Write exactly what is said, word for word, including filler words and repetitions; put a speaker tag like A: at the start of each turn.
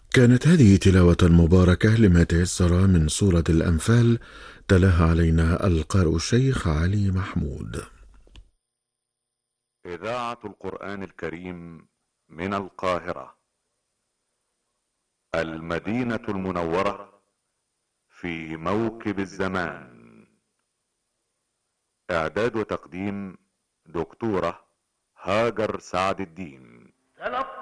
A: كانت هذه تلاوة مباركة لما تيسر من سورة الأنفال، تلاها علينا القارئ الشيخ علي محمود.
B: إذاعة القرآن الكريم من القاهرة، المدينة المنورة، في موكب الزمان. إعداد وتقديم دكتورة هاجر سعد الدين.